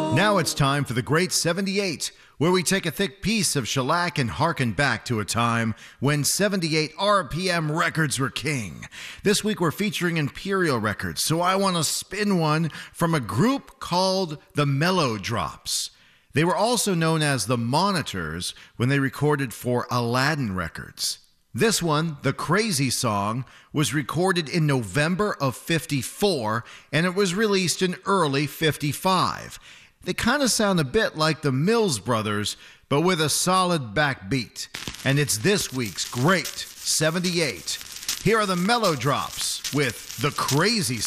Now it's time for the Great 78, where we take a thick piece of shellac and harken back to a time when 78 RPM records were king. This week we're featuring Imperial Records, so I want to spin one from a group called the Mellowdrops. They were also known as the Monitors when they recorded for Aladdin Records. This one, The Crazy Song, was recorded in November of '54, and it was released in early '55. They kind of sound a bit like the Mills Brothers, but with a solid backbeat. And it's this week's Great 78. Here are the Mellowdrops with The Crazy Song.